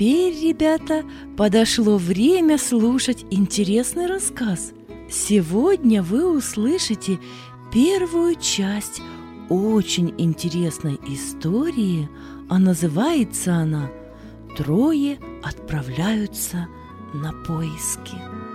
теперь, ребята, подошло время слушать интересный рассказ. Сегодня вы услышите первую часть очень интересной истории, а называется она «Трое отправляются на поиски».